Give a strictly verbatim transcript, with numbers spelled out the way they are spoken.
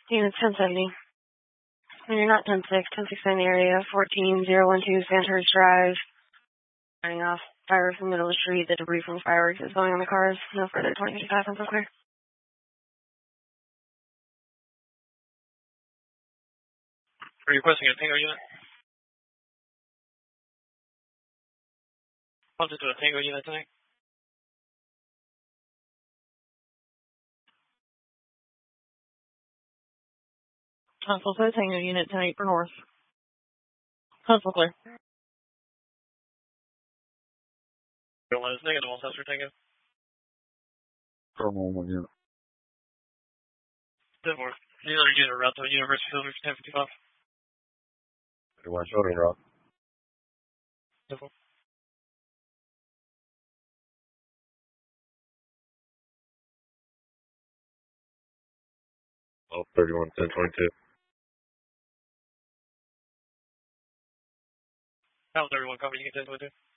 Unit ten seventy. And you're not ten six, ten six in the area, fourteen zero one two Sandhurst Drive. Turning off fireworks in the middle of the street. The debris from fireworks is going on the cars. No further twenty fifty-five, I'm so clear. Are you requesting a Tango unit? Wanted to a Tango unit tonight? Hustle to a Tango unit tonight for North. Hustle clear. Don't let us negative, all sets for Tango. From one unit. ten four. The other unit route to University Field for ten fifty-five. You want shorter route? ten four. Oh, thirty-one, ten twenty-two. That was everyone coming, you can ten twenty-two.